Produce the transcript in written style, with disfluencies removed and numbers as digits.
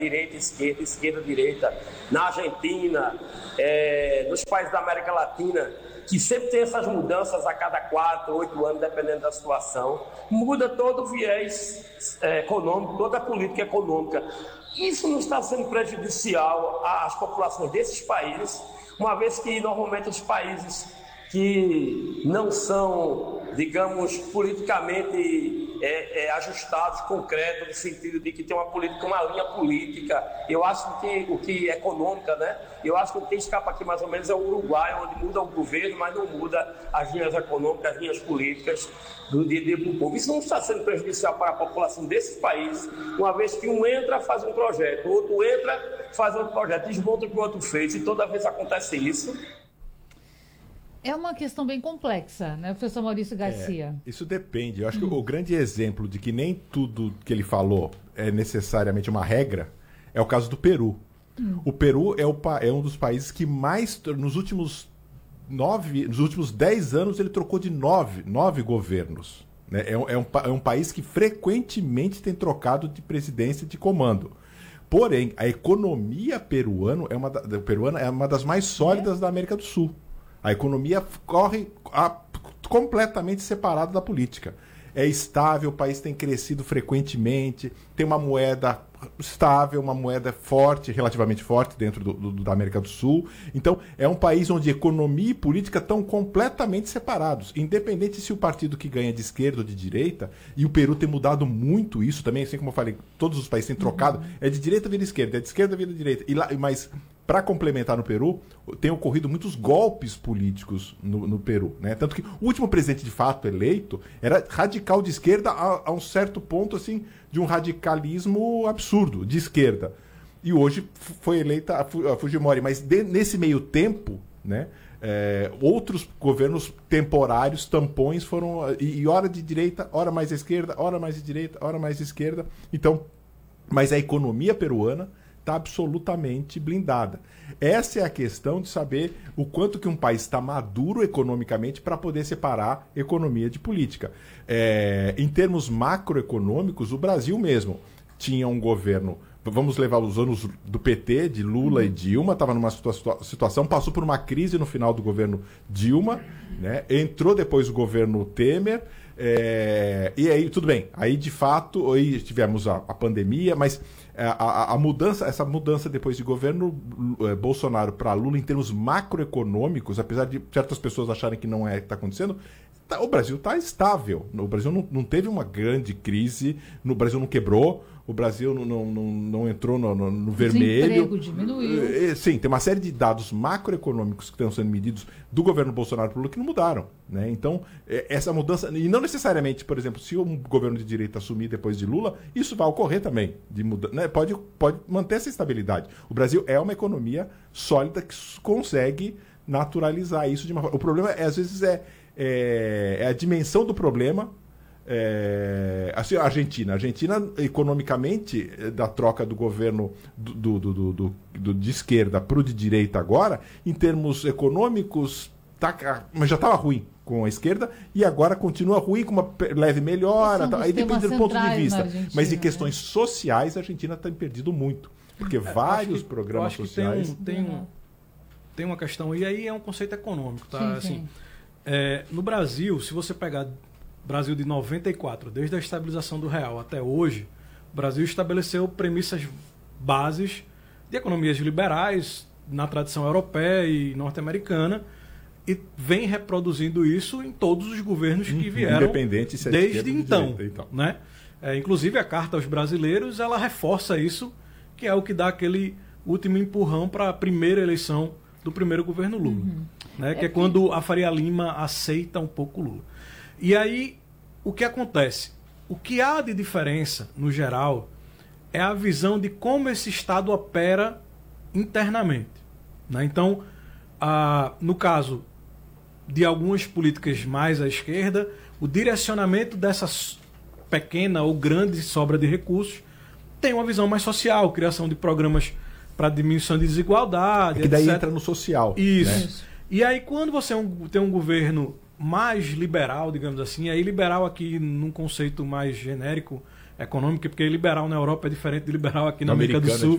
direita, esquerda, esquerda, direita, na Argentina, nos países da América Latina, que sempre tem essas mudanças a cada 4, 8 anos, dependendo da situação, muda todo o viés econômico, toda a política econômica. Isso não está sendo prejudicial às populações desses países, uma vez que normalmente os países que não são, digamos, politicamente ajustados, concretos, no sentido de que tem uma política, uma linha política. Eu acho que o que é econômica, né? Eu acho que o que escapa aqui mais ou menos é o Uruguai, onde muda o governo, mas não muda as linhas econômicas, as linhas políticas do dia a dia do povo. Isso não está sendo prejudicial para a população desses países, uma vez que um entra, faz um projeto, o outro entra, faz outro projeto, desmonta o que o outro fez, e toda vez acontece isso. É uma questão bem complexa, né, professor Maurício Garcia? Isso depende. Eu acho que o grande exemplo de que nem tudo que ele falou é necessariamente uma regra é o caso do Peru. O Peru é um dos países que mais, nos últimos 10 anos, ele trocou de nove governos. Né? É um país que frequentemente tem trocado de presidência de comando. Porém, a economia peruana é uma das mais sólidas da América do Sul. A economia corre completamente separada da política. É estável, o país tem crescido frequentemente, tem uma moeda estável, uma moeda forte, relativamente forte dentro da América do Sul. Então, é um país onde economia e política estão completamente separados. Independente se o partido que ganha é de esquerda ou de direita, e o Peru tem mudado muito isso também, assim como eu falei, todos os países têm trocado, é de direita vira esquerda, é de esquerda vira direita. Mas, para complementar no Peru, tem ocorrido muitos golpes políticos no Peru. Né? Tanto que o último presidente de fato eleito era radical de esquerda a um certo ponto, assim, de um radicalismo absurdo, de esquerda. E hoje foi eleita a Fujimori. Mas nesse meio tempo, né, outros governos temporários, tampões, foram... E hora de direita, hora mais à esquerda, hora mais de direita, hora mais à esquerda. Então, mas a economia peruana está absolutamente blindada. Essa é a questão de saber o quanto que um país está maduro economicamente para poder separar economia de política. Em termos macroeconômicos, o Brasil mesmo tinha um governo, vamos levar os anos do PT, de Lula e Dilma, estava numa situação, passou por uma crise no final do governo Dilma, né? Entrou depois o governo Temer, e aí tudo bem, aí de fato aí tivemos a pandemia, mas essa mudança depois de governo Bolsonaro para Lula em termos macroeconômicos, apesar de certas pessoas acharem que não está acontecendo, o Brasil está estável. O Brasil não teve uma grande crise, o Brasil não quebrou, o Brasil não entrou no vermelho. O desemprego diminuiu. Sim, tem uma série de dados macroeconômicos que estão sendo medidos do governo Bolsonaro para Lula que não mudaram. Né? Então, essa mudança, e não necessariamente, por exemplo, se um governo de direita assumir depois de Lula, isso vai ocorrer também. Né? Pode manter essa estabilidade. O Brasil é uma economia sólida que consegue naturalizar isso de uma forma. O problema, às vezes, é a dimensão do problema. Assim, a Argentina, economicamente, da troca do governo de esquerda para o de direita agora, em termos econômicos, mas já estava ruim com a esquerda e agora continua ruim com uma leve melhora. Aí depende do ponto de vista. Mas em questões sociais, a Argentina tem perdido muito. Porque vários programas sociais... Tem uma questão, e aí é um conceito econômico. Tá? Sim. No Brasil, se você pegar Brasil de 94, desde a estabilização do real até hoje, o Brasil estabeleceu premissas bases de economias liberais na tradição europeia e norte-americana e vem reproduzindo isso em todos os governos que vieram independente se é desde então. Direita, né? Inclusive a Carta aos Brasileiros, ela reforça isso, que é o que dá aquele último empurrão para a primeira eleição do primeiro governo Lula. Né? Que é quando a Faria Lima aceita um pouco o Lula. E aí, o que acontece? O que há de diferença, no geral, é a visão de como esse Estado opera internamente. Né? Então, no caso de algumas políticas mais à esquerda, o direcionamento dessa pequena ou grande sobra de recursos tem uma visão mais social, criação de programas para diminuição de desigualdade, que daí entra no social. Isso. Né? E aí, quando você tem um governo mais liberal, digamos assim, aí liberal aqui num conceito mais genérico econômico, porque liberal na Europa é diferente de liberal aqui na América do Sul.